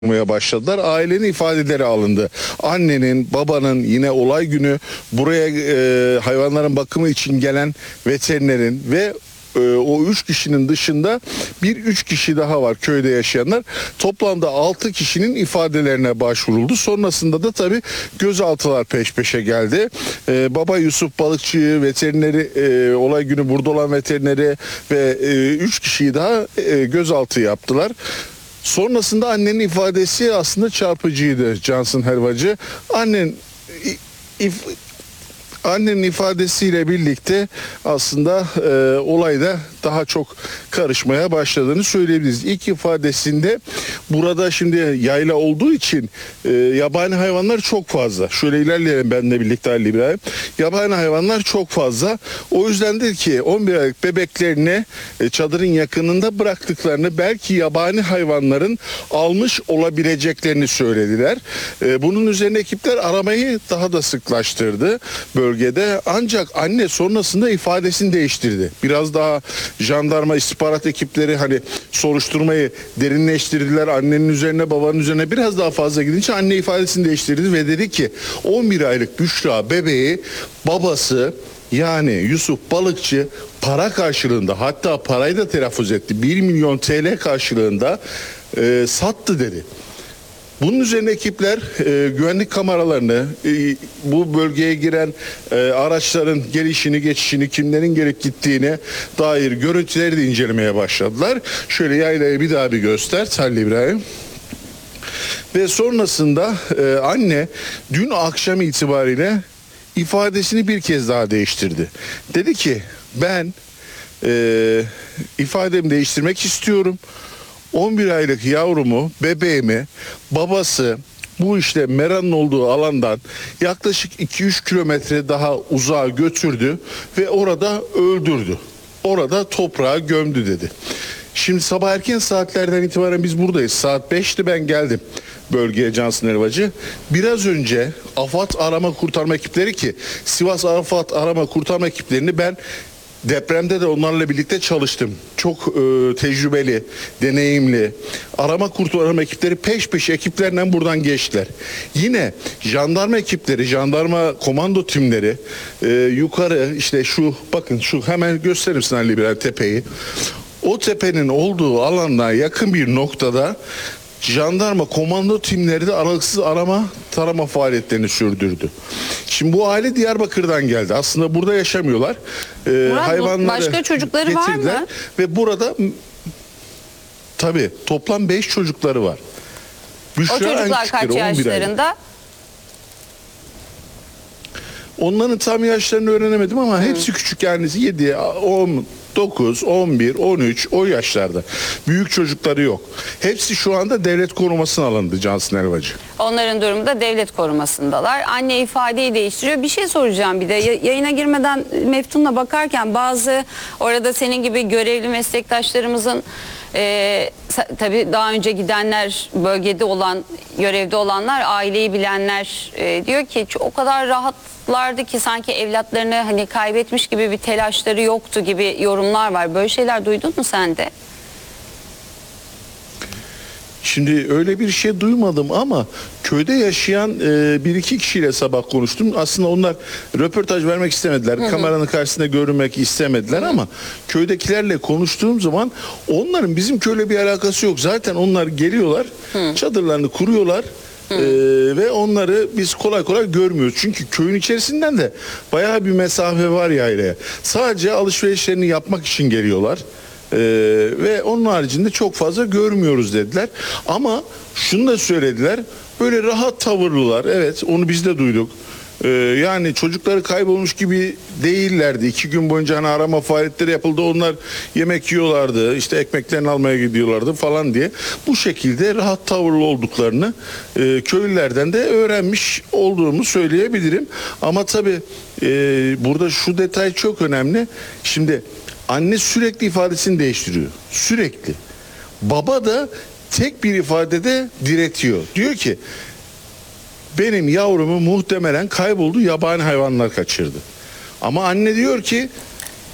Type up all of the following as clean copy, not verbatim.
başladılar. Ailenin ifadeleri alındı. Annenin, babanın yine olay günü buraya hayvanların bakımı için gelen veterinerin ve o 3 kişinin dışında 3 kişi daha var köyde yaşayanlar. Toplamda 6 kişinin ifadelerine başvuruldu. Sonrasında da tabii gözaltılar peş peşe geldi. Baba Yusuf Balıkçı'yı, veterineri, olay günü burada olan veterineri ve 3 kişiyi daha gözaltı yaptılar. Sonrasında annenin ifadesi aslında çarpıcıydı Cansın Helvacı. Annenin ifadesiyle birlikte aslında olayda daha çok karışmaya başladığını söyleyebiliriz. İlk ifadesinde burada şimdi yayla olduğu için yabani hayvanlar çok fazla. Şöyle ilerleyelim benimle birlikte Ali İbrahim. Yabani hayvanlar çok fazla. O yüzden dedi ki 11 aylık bebeklerini çadırın yakınında bıraktıklarını, belki yabani hayvanların almış olabileceklerini söylediler. Bunun üzerine ekipler aramayı daha da sıklaştırdı bölgede, ancak anne sonrasında ifadesini değiştirdi. Biraz daha jandarma istihbarat ekipleri soruşturmayı derinleştirdiler. Annenin üzerine, babanın üzerine biraz daha fazla gidince anne ifadesini değiştirdi ve dedi ki 11 aylık Büşra bebeği babası yani Yusuf Balıkçı para karşılığında, hatta parayı da telaffuz etti, 1 milyon TL karşılığında sattı dedi. Bunun üzerine ekipler güvenlik kameralarını, bu bölgeye giren araçların gelişini, geçişini, kimlerin gelip gittiğine dair görüntüleri de incelemeye başladılar. Şöyle yaylayı bir daha bir göster Halil İbrahim. Ve sonrasında anne dün akşam itibariyle ifadesini bir kez daha değiştirdi. Dedi ki ben ifademi değiştirmek istiyorum. 11 aylık yavrumu, bebeğimi babası bu işte Mera'nın olduğu alandan yaklaşık 2-3 kilometre daha uzağa götürdü ve orada öldürdü. Orada toprağa gömdü dedi. Şimdi sabah erken saatlerden itibaren biz buradayız. Saat 5'ti, ben geldim bölgeye Cansın Helvacı. Biraz önce AFAD arama kurtarma ekipleri, ki Sivas AFAD arama kurtarma ekiplerini ben depremde de onlarla birlikte çalıştım. Çok tecrübeli, deneyimli arama kurtarma ekipleri peş peşe ekiplerle buradan geçtiler. Yine jandarma ekipleri, jandarma komando timleri yukarı işte şu, bakın şu, hemen gösterir misin Ali İbrahim tepeyi? O tepenin olduğu alana yakın bir noktada jandarma komando timleri de aralıksız arama tarama faaliyetlerini sürdürdü. Şimdi bu aile Diyarbakır'dan geldi. Aslında burada yaşamıyorlar. Murat, hayvanları başka çocukları var mı? Ve burada tabii toplam 5 çocukları var. Büşra O çocuklar kaç yaşlarında? Onların tam yaşlarını öğrenemedim ama hepsi küçük, yani 7, 10, 9, 11, 13 o yaşlarda. Büyük çocukları yok. Hepsi şu anda devlet korumasına alındı Cansın Helvacı. Onların durumu da devlet korumasındalar. Anne ifadeyi değiştiriyor. Bir şey soracağım bir de. Yayına girmeden Meftun'la bakarken bazı orada senin gibi görevli meslektaşlarımızın tabii daha önce gidenler, bölgede olan, görevde olanlar, aileyi bilenler diyor ki o kadar rahatlardı ki sanki evlatlarını kaybetmiş gibi bir telaşları yoktu gibi yorumlar var. Böyle şeyler duydun mu sen de? Şimdi öyle bir şey duymadım ama köyde yaşayan bir iki kişiyle sabah konuştum. Aslında onlar röportaj vermek istemediler. Kameranın karşısında görünmek istemediler ama köydekilerle konuştuğum zaman onların bizim köyle bir alakası yok. Zaten onlar geliyorlar, çadırlarını kuruyorlar. Ve onları biz kolay kolay görmüyoruz. Çünkü köyün içerisinden de bayağı bir mesafe var yaylaya. Sadece alışverişlerini yapmak için geliyorlar. Ve onun haricinde çok fazla görmüyoruz dediler. Ama şunu da söylediler, böyle rahat tavırlılar. Evet, onu biz de duyduk. Yani çocukları kaybolmuş gibi değillerdi. 2 gün boyunca arama faaliyetleri yapıldı. Onlar yemek yiyorlardı, işte ekmeklerini almaya gidiyorlardı falan diye. Bu şekilde rahat tavırlı olduklarını köylülerden de öğrenmiş olduğumu söyleyebilirim. Ama tabii burada şu detay çok önemli. Şimdi anne sürekli ifadesini değiştiriyor. Sürekli. Baba da tek bir ifadede diretiyor. Diyor ki benim yavrumu muhtemelen kayboldu, yabani hayvanlar kaçırdı. Ama anne diyor ki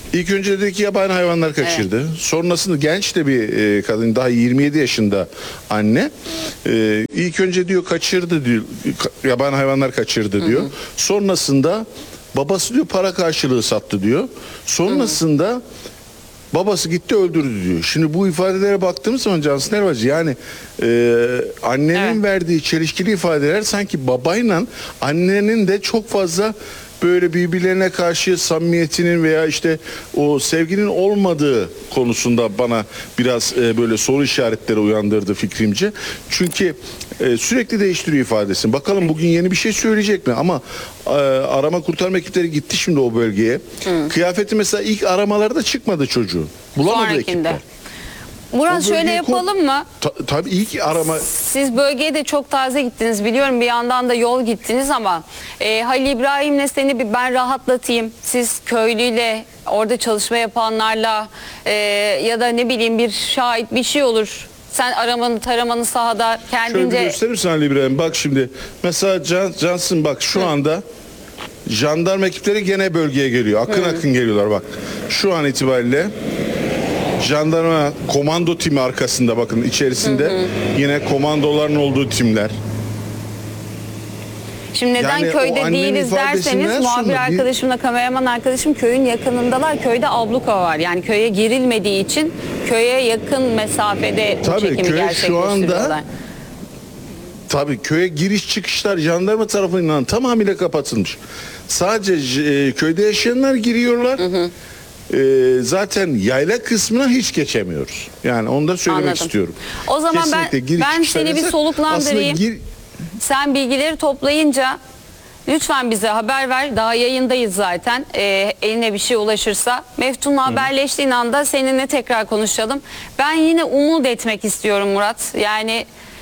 İlk önce dedi ki yabani hayvanlar kaçırdı. Sonrasında genç de bir kadın, daha 27 yaşında anne. İlk önce diyor kaçırdı diyor, yabani hayvanlar kaçırdı diyor. Sonrasında babası diyor para karşılığı sattı diyor. Sonrasında babası gitti öldürdü diyor. Şimdi bu ifadelere baktığımız zaman Cansu Nervacı, yani annenin verdiği çelişkili ifadeler sanki babayla annenin de çok fazla böyle birbirlerine karşı samimiyetinin veya işte o sevginin olmadığı konusunda bana biraz böyle soru işaretleri uyandırdı fikrimce. Çünkü sürekli değiştiriyor ifadesini. Bakalım bugün yeni bir şey söyleyecek mi? Ama arama kurtarma ekipleri gitti şimdi o bölgeye. Kıyafeti mesela ilk aramalarda çıkmadı çocuğu. Bulamadı Sonrakinde. ekipler. Murat O şöyle bölgeyi yapalım mı? Tabii ilk arama... Siz bölgeye de çok taze gittiniz biliyorum, bir yandan da yol gittiniz ama Halil İbrahim'le seni bir ben rahatlatayım. Siz köylüyle, orada çalışma yapanlarla ya da ne bileyim bir şahit bir şey olur. Sen aramanı taramanı sahada Şöyle bir kendince... gösterir misin Ali İbrahim? Bak şimdi mesela Cansın bak şu anda jandarma ekipleri gene bölgeye geliyor. Akın akın geliyorlar bak. Şu an itibariyle jandarma komando timi arkasında, bakın içerisinde yine komandoların olduğu timler. Şimdi neden Yani o köyde annenin değiliz ifadesinden derseniz, muhabir sonra bir- arkadaşımla kameraman arkadaşım köyün yakınındalar. Köyde abluka var. Yani köye girilmediği için köye yakın mesafede bu Tabii, çekimi köy şu gerçekleştiriyorlar. anda- Tabii köye giriş çıkışlar jandarma tarafından tamamıyla kapatılmış. Sadece köyde yaşayanlar giriyorlar. Zaten yayla kısmına hiç geçemiyoruz. Yani onu da söylemek Anladım. istiyorum. O zaman Kesinlikle giriş ben çıkışlar seni bir yasak. soluklandırayım. Aslında Sen bilgileri toplayınca lütfen bize haber ver. Daha yayındayız zaten. Eline bir şey ulaşırsa. Meftun'la haberleştiğin anda seninle tekrar konuşalım. Ben yine umut etmek istiyorum Murat. Yani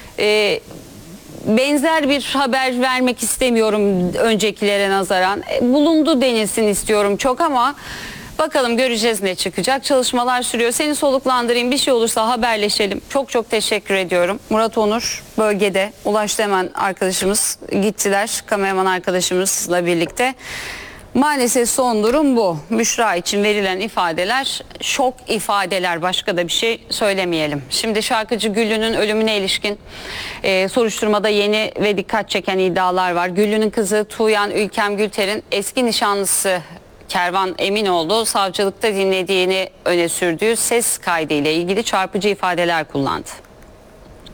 benzer bir haber vermek istemiyorum öncekilere nazaran. Bulundu denilsin istiyorum çok ama bakalım, göreceğiz ne çıkacak. Çalışmalar sürüyor. Seni soluklandırayım. Bir şey olursa haberleşelim. Çok çok teşekkür ediyorum. Murat Onur bölgede. Ulaş Demen arkadaşımız gittiler. Kameraman arkadaşımızla birlikte. Maalesef son durum bu. Müşra için verilen ifadeler şok ifadeler, başka da bir şey söylemeyelim. Şimdi şarkıcı Güllü'nün ölümüne ilişkin soruşturmada yeni ve dikkat çeken iddialar var. Güllü'nün kızı Tuğyan Ülkem Gülter'in eski nişanlısı Kervan Eminoğlu savcılıkta dinlediğini öne sürdüğü ses kaydı ile ilgili çarpıcı ifadeler kullandı.